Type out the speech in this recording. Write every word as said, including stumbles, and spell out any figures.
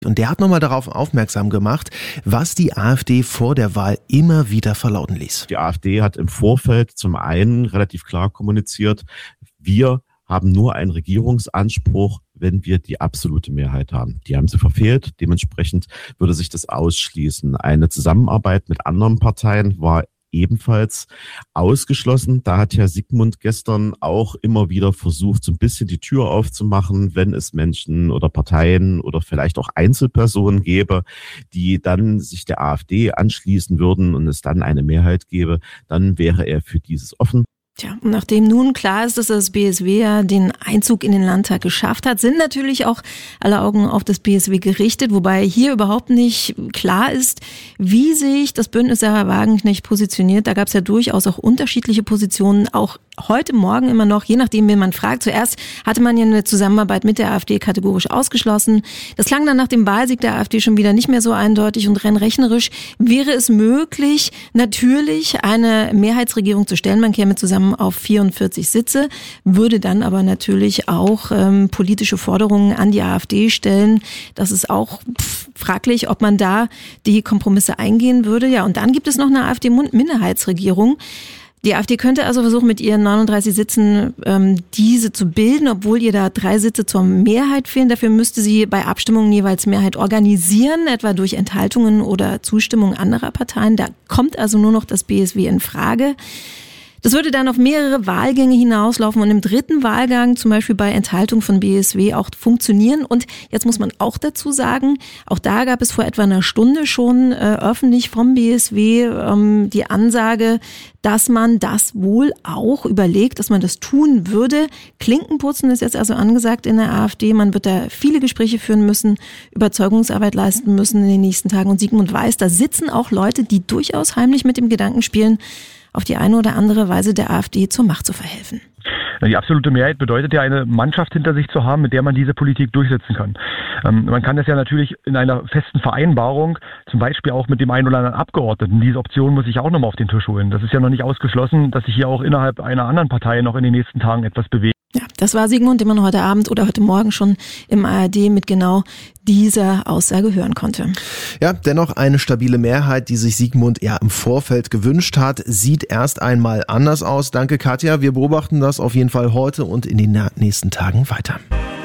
Und der hat nochmal darauf aufmerksam gemacht, was die AfD vor der Wahl immer wieder verlauten ließ. Die AfD hat im Vorfeld zum einen relativ klar kommuniziert, wir haben nur einen Regierungsanspruch, wenn wir die absolute Mehrheit haben. Die haben sie verfehlt. Dementsprechend würde sich das ausschließen. Eine Zusammenarbeit mit anderen Parteien war ebenfalls ausgeschlossen. Da hat Herr Sigmund gestern auch immer wieder versucht, so ein bisschen die Tür aufzumachen, wenn es Menschen oder Parteien oder vielleicht auch Einzelpersonen gäbe, die dann sich der AfD anschließen würden und es dann eine Mehrheit gäbe, dann wäre er für dieses offen. Tja, und nachdem nun klar ist, dass das B S W ja den Einzug in den Landtag geschafft hat, sind natürlich auch alle Augen auf das B S W gerichtet, wobei hier überhaupt nicht klar ist, wie sich das Bündnis Sarah Wagenknecht positioniert. Da gab es ja durchaus auch unterschiedliche Positionen, auch heute Morgen immer noch, je nachdem, wen man fragt. Zuerst hatte man ja eine Zusammenarbeit mit der AfD kategorisch ausgeschlossen. Das klang dann nach dem Wahlsieg der AfD schon wieder nicht mehr so eindeutig und rein rechnerisch wäre es möglich, natürlich eine Mehrheitsregierung zu stellen. Man käme zusammen auf vierundvierzig Sitze, würde dann aber natürlich auch ähm, politische Forderungen an die AfD stellen. Das ist auch pff, fraglich, ob man da die Kompromisse eingehen würde. Ja, und dann gibt es noch eine AfD-Minderheitsregierung. Die AfD könnte also versuchen, mit ihren neununddreißig Sitzen ähm, diese zu bilden, obwohl ihr da drei Sitze zur Mehrheit fehlen. Dafür müsste sie bei Abstimmungen jeweils Mehrheit organisieren, etwa durch Enthaltungen oder Zustimmung anderer Parteien. Da kommt also nur noch das B S W in Frage. Das würde dann auf mehrere Wahlgänge hinauslaufen und im dritten Wahlgang, zum Beispiel bei Enthaltung von B S W, auch funktionieren. Und jetzt muss man auch dazu sagen, auch da gab es vor etwa einer Stunde schon äh, öffentlich vom B S W ähm, die Ansage, dass man das wohl auch überlegt, dass man das tun würde. Klinkenputzen ist jetzt also angesagt in der AfD. Man wird da viele Gespräche führen müssen, Überzeugungsarbeit leisten müssen in den nächsten Tagen. Und Sigmund weiß, da sitzen auch Leute, die durchaus heimlich mit dem Gedanken spielen, auf die eine oder andere Weise der AfD zur Macht zu verhelfen. Die absolute Mehrheit bedeutet ja, eine Mannschaft hinter sich zu haben, mit der man diese Politik durchsetzen kann. Ähm, man kann das ja natürlich in einer festen Vereinbarung, zum Beispiel auch mit dem einen oder anderen Abgeordneten, diese Option muss ich auch nochmal auf den Tisch holen. Das ist ja noch nicht ausgeschlossen, dass sich hier auch innerhalb einer anderen Partei noch in den nächsten Tagen etwas bewegt. Ja, das war Sigmund, den man heute Abend oder heute Morgen schon im A R D mit genau dieser Aussage hören konnte. Ja, dennoch eine stabile Mehrheit, die sich Sigmund ja im Vorfeld gewünscht hat, sieht erst einmal anders aus. Danke, Katja. Wir beobachten das auf jeden Fall heute und in den nächsten Tagen weiter.